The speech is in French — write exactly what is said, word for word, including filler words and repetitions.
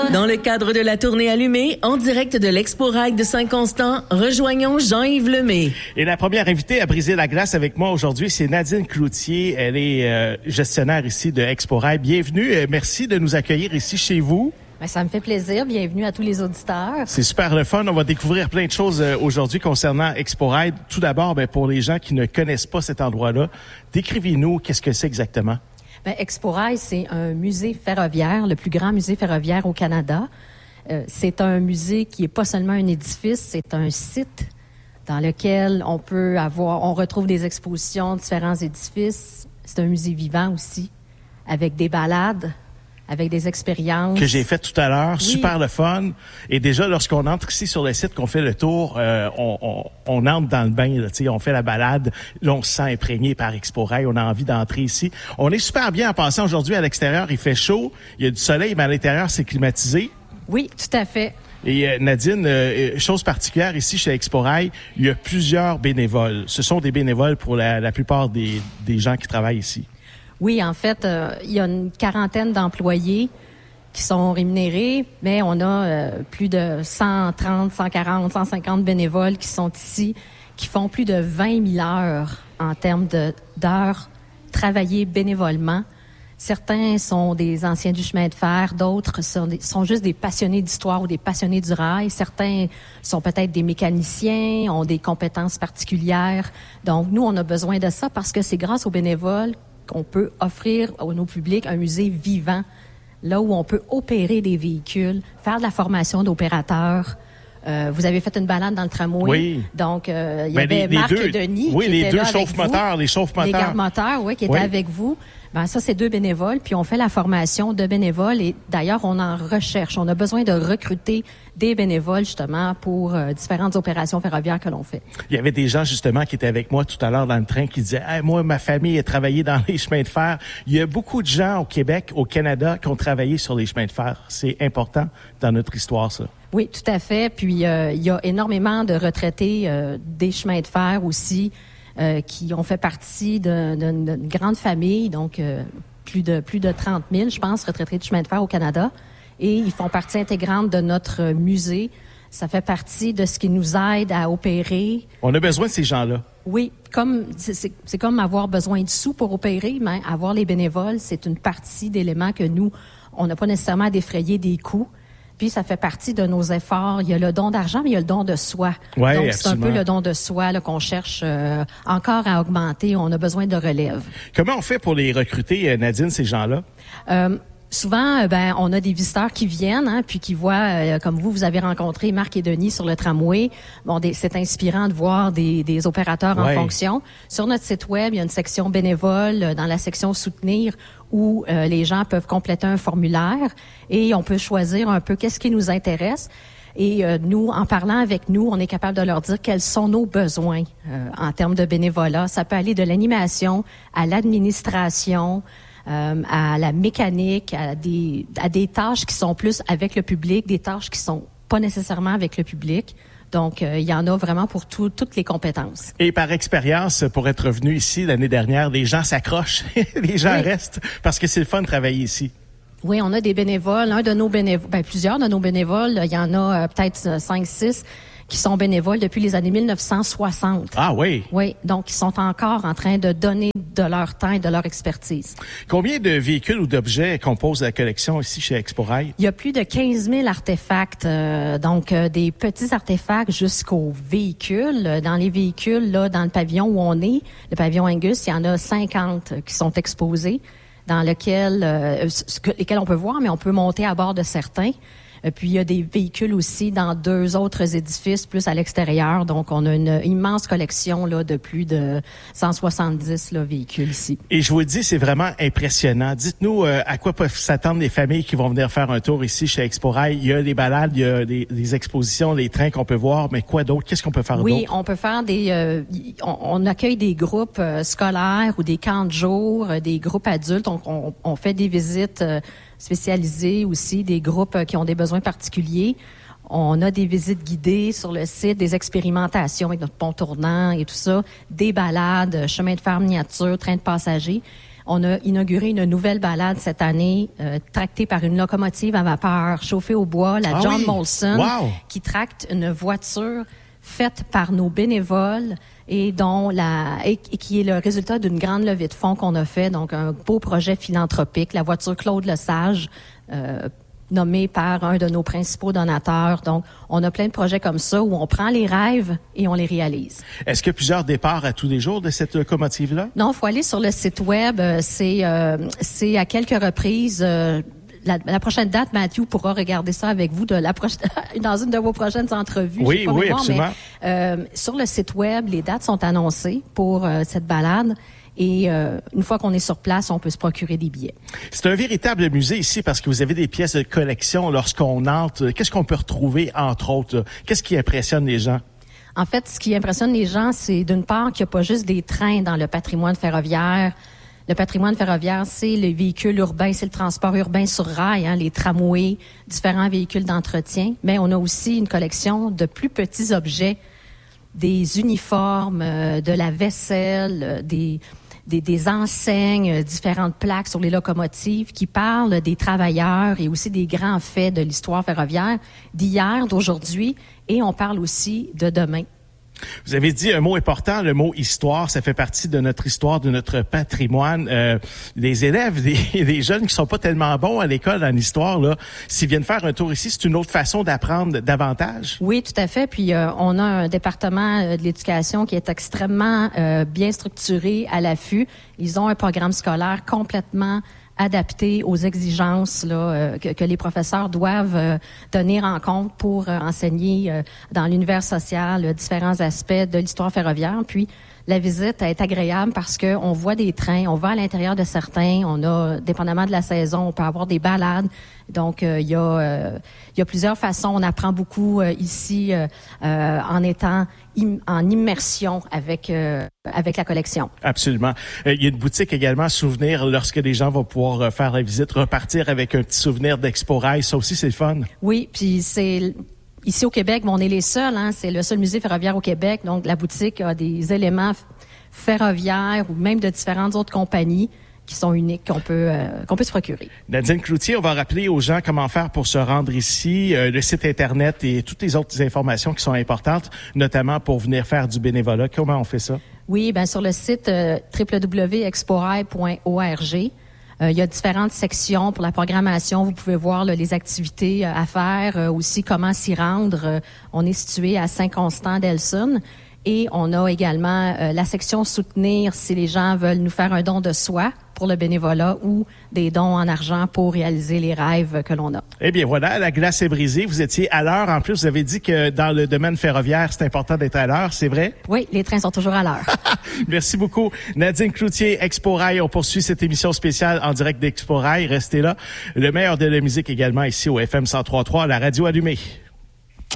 Dans le cadre de la tournée Allumée, en direct de l'Expo Rail de Saint-Constant, rejoignons Jean-Yves Lemay. Et la première invitée à briser la glace avec moi aujourd'hui, c'est Nadine Cloutier. Elle est euh, gestionnaire ici de Expo Rail. Bienvenue, euh, merci de nous accueillir ici chez vous. Bien, ça me fait plaisir. Bienvenue à tous les auditeurs. C'est super le fun. On va découvrir plein de choses euh, aujourd'hui concernant Expo Rail. Tout d'abord, ben, pour les gens qui ne connaissent pas cet endroit-là, décrivez-nous qu'est-ce que c'est exactement. Bien, Expo Rail, c'est un musée ferroviaire, le plus grand musée ferroviaire au Canada. Euh, c'est un musée qui est pas seulement un édifice, c'est un site dans lequel on peut avoir, on retrouve des expositions de différents édifices. C'est un musée vivant aussi, avec des balades, avec des expériences. Que j'ai fait tout à l'heure, oui. Super le fun. Et déjà, lorsqu'on entre ici sur le site, qu'on fait le tour, euh, on, on, on entre dans le bain, là, on fait la balade. Là, on se sent imprégné par Expo Rail. On a envie d'entrer ici. On est super bien en passant aujourd'hui à l'extérieur. Il fait chaud, il y a du soleil, mais à l'intérieur, c'est climatisé. Oui, tout à fait. Et euh, Nadine, euh, chose particulière ici chez Expo Rail, il y a plusieurs bénévoles. Ce sont des bénévoles pour la, la plupart des, des gens qui travaillent ici. Oui, en fait, euh, il y a une quarantaine d'employés qui sont rémunérés, mais on a euh, plus de cent trente, cent quarante, cent cinquante bénévoles qui sont ici, qui font plus de vingt mille heures en termes de, d'heures travaillées bénévolement. Certains sont des anciens du chemin de fer, d'autres sont, des, sont juste des passionnés d'histoire ou des passionnés du rail. Certains sont peut-être des mécaniciens, ont des compétences particulières. Donc, nous, on a besoin de ça parce que c'est grâce aux bénévoles qu'on peut offrir à nos publics un musée vivant, là où on peut opérer des véhicules, faire de la formation d'opérateurs. Euh, vous avez fait une balade dans le tramway. Oui. Donc, euh, il y ben avait les, Marc les deux, Denis oui, qui les était deux là avec chauffe-moteurs, vous. les chauffe-moteurs. Les garde-moteurs, oui, qui étaient oui. avec vous. Ben ça, c'est deux bénévoles, puis on fait la formation de bénévoles et d'ailleurs, on en recherche. On a besoin de recruter des bénévoles, justement, pour euh, différentes opérations ferroviaires que l'on fait. Il y avait des gens, justement, qui étaient avec moi tout à l'heure dans le train qui disaient hey, « Moi, ma famille a travaillé dans les chemins de fer. » Il y a beaucoup de gens au Québec, au Canada, qui ont travaillé sur les chemins de fer. C'est important dans notre histoire, ça. Oui, tout à fait. Puis, euh, il y a énormément de retraités euh, des chemins de fer aussi, Euh, qui ont fait partie d'une grande famille, donc euh, plus de plus de trente mille, je pense, retraités de chemin de fer au Canada. Et ils font partie intégrante de notre musée. Ça fait partie de ce qui nous aide à opérer. On a besoin de ces gens-là. Oui, comme c'est, c'est comme avoir besoin de sous pour opérer, mais avoir les bénévoles, c'est une partie d'éléments que nous, on n'a pas nécessairement à défrayer des coûts. Puis, ça fait partie de nos efforts. Il y a le don d'argent, mais il y a le don de soi. Ouais, donc, absolument. C'est un peu le don de soi là, qu'on cherche euh, encore à augmenter. On a besoin de relève. Comment on fait pour les recruter, Nadine, ces gens-là? Euh, Souvent, ben, on a des visiteurs qui viennent, hein, puis qui voient, euh, comme vous, vous avez rencontré Marc et Denis sur le tramway. Bon, des, c'est inspirant de voir des, des opérateurs ouais. en fonction. Sur notre site web, il y a une section bénévole, euh, dans la section soutenir, où euh, les gens peuvent compléter un formulaire et on peut choisir un peu qu'est-ce qui nous intéresse. Et euh, nous, en parlant avec nous, on est capable de leur dire quels sont nos besoins euh, en termes de bénévolat. Ça peut aller de l'animation à l'administration, Euh, à la mécanique, à des, à des tâches qui sont plus avec le public, des tâches qui sont pas nécessairement avec le public. Donc, euh, il y en a vraiment pour tout, toutes les compétences. Et par expérience, pour être venu ici l'année dernière, les gens s'accrochent, les gens oui. restent, parce que c'est le fun de travailler ici. Oui, on a des bénévoles. Un de nos bénévoles, ben, plusieurs de nos bénévoles, il y en a euh, peut-être cinq, six qui sont bénévoles depuis les années mille neuf cent soixante. Ah oui? Oui, donc ils sont encore en train de donner de leur temps et de leur expertise. Combien de véhicules ou d'objets composent la collection ici chez Expo Rail? Il y a plus de quinze mille artefacts, euh, donc euh, des petits artefacts jusqu'aux véhicules. Dans les véhicules, là, dans le pavillon où on est, le pavillon Angus, il y en a cinquante qui sont exposés, dans lequel, euh, ce que, lesquels on peut voir, mais on peut monter à bord de certains. Puis, il y a des véhicules aussi dans deux autres édifices, plus à l'extérieur. Donc, on a une immense collection là, de plus de cent soixante-dix là, véhicules ici. Et je vous le dis, c'est vraiment impressionnant. Dites-nous euh, à quoi peuvent s'attendre les familles qui vont venir faire un tour ici chez Expo Rail. Il y a des balades, il y a des, des expositions, des trains qu'on peut voir, mais quoi d'autre? Qu'est-ce qu'on peut faire oui, d'autre? Oui, on peut faire des... Euh, on, on accueille des groupes euh, scolaires ou des camps de jour, euh, des groupes adultes. Donc, on, on fait des visites... Euh, spécialisés aussi, des groupes qui ont des besoins particuliers. On a des visites guidées sur le site, des expérimentations avec notre pont tournant et tout ça, des balades, chemin de fer miniature, train de passagers. On a inauguré une nouvelle balade cette année, euh, tractée par une locomotive à vapeur chauffée au bois, la ah John oui. Molson, wow. qui tracte une voiture faite par nos bénévoles et dont la et, et qui est le résultat d'une grande levée de fonds qu'on a fait, donc un beau projet philanthropique, la voiture Claude Lesage, euh, nommée par un de nos principaux donateurs. Donc, on a plein de projets comme ça où on prend les rêves et on les réalise. Est-ce qu'il y a plusieurs départs à tous les jours de cette locomotive-là? Non, il faut aller sur le site web. C'est euh, c'est à quelques reprises. Euh, La, la prochaine date, Mathieu pourra regarder ça avec vous de la prochaine, dans une de vos prochaines entrevues. Oui, pas oui, mémoire, absolument. Mais, euh, sur le site web, les dates sont annoncées pour euh, cette balade. Et euh, une fois qu'on est sur place, on peut se procurer des billets. C'est un véritable musée ici parce que vous avez des pièces de collection lorsqu'on entre. Qu'est-ce qu'on peut retrouver, entre autres? Qu'est-ce qui impressionne les gens? En fait, ce qui impressionne les gens, c'est d'une part qu'il n'y a pas juste des trains dans le patrimoine ferroviaire. Le patrimoine ferroviaire, c'est les véhicules urbains, c'est le transport urbain sur rail, hein, les tramways, différents véhicules d'entretien. Mais on a aussi une collection de plus petits objets, des uniformes, euh, de la vaisselle, euh, des, des, des enseignes, euh, différentes plaques sur les locomotives qui parlent des travailleurs et aussi des grands faits de l'histoire ferroviaire d'hier, d'aujourd'hui, et on parle aussi de demain. Vous avez dit un mot important, le mot histoire, ça fait partie de notre histoire, de notre patrimoine. Euh, les élèves, les, les jeunes qui sont pas tellement bons à l'école en histoire, là, s'ils viennent faire un tour ici, c'est une autre façon d'apprendre davantage? Oui, tout à fait. Puis euh, on a un département de l'éducation qui est extrêmement euh, bien structuré à l'affût. Ils ont un programme scolaire complètement adapté aux exigences là, euh, que, que les professeurs doivent euh, tenir en compte pour euh, enseigner euh, dans l'univers social euh, différents aspects de l'histoire ferroviaire. Puis la visite est agréable parce que on voit des trains, on va à l'intérieur de certains, on a, dépendamment de la saison, on peut avoir des balades. Donc il euh, y a euh, il y a plusieurs façons. On apprend beaucoup euh, ici euh, euh, en étant im- en immersion avec euh, avec la collection. Absolument. Euh, il y a une boutique également souvenir lorsque les gens vont pouvoir euh, faire la visite, repartir avec un petit souvenir d'Expo Rail. Ça aussi c'est le fun. Oui, puis c'est ici au Québec, on est les seuls, hein, c'est le seul musée ferroviaire au Québec, donc la boutique a des éléments ferroviaires ou même de différentes autres compagnies qui sont uniques, qu'on peut euh, qu'on peut se procurer. Nadine Cloutier, on va rappeler aux gens comment faire pour se rendre ici, euh, le site Internet et toutes les autres informations qui sont importantes, notamment pour venir faire du bénévolat. Comment on fait ça? Oui, ben sur le site euh, w w w point exporail point org. Euh, il y a différentes sections pour la programmation. Vous pouvez voir là, les activités euh, à faire, euh, aussi comment s'y rendre. Euh, on est situé à Saint-Constant-d'Elson. Et on a également euh, la section soutenir si les gens veulent nous faire un don de soi pour le bénévolat ou des dons en argent pour réaliser les rêves que l'on a. Eh bien voilà, la glace est brisée. Vous étiez à l'heure. En plus, vous avez dit que dans le domaine ferroviaire, c'est important d'être à l'heure. C'est vrai? Oui, les trains sont toujours à l'heure. Merci beaucoup. Nadine Cloutier, Expo Rail. On poursuit cette émission spéciale en direct d'Expo Rail. Restez là. Le meilleur de la musique également ici au F M cent trois point trois, la radio allumée.